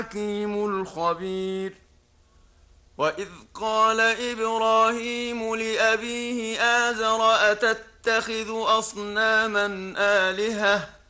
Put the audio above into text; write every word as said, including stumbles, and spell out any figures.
الحكيم الخبير. وإذ قال إبراهيم لأبيه آزر أتتخذ أصناما آلهة